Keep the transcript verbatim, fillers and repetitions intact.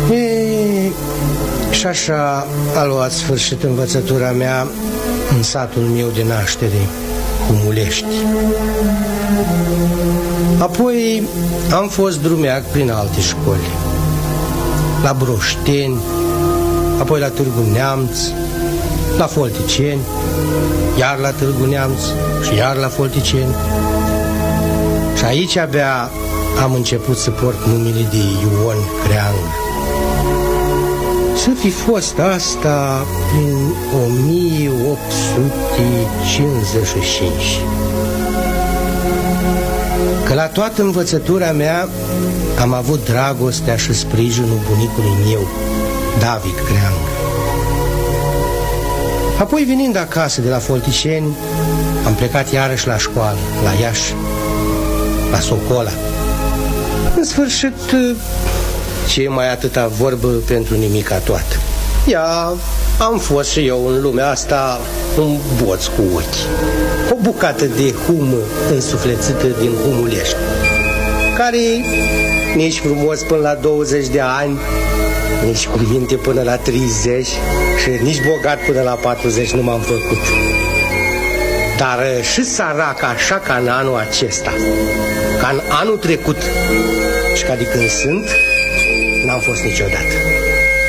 E, și așa a luat sfârșit învățătura mea în satul meu de naștere, Humulești. Apoi am fost drumeac prin alte școli, la Broșteni, apoi la Târgu Neamț, la Folticeni, iar la Târgu Neamț și iar la Folticeni. Și aici abia am început să port numele de Ion Creangă. Să fi fost asta prin o mie opt sute cincizeci și cinci. Că la toată învățătura mea am avut dragostea și sprijinul bunicului meu, David Creangă. Apoi, venind acasă de la Folticeni, am plecat iarăși la școală, la Iași, la Socola. În sfârșit, ce mai atâta vorbă pentru nimica toată. Ia, am fost și eu în lumea asta un boț cu ochi, o bucată de humă însuflețită din Humulești, care nici frumos până la douăzeci de ani, nici cu minte până la treizeci și nici bogat până la patruzeci nu m-am făcut. Dar și sărac așa ca în anul acesta, ca în anul trecut și ca de când sunt, n-am fost niciodată.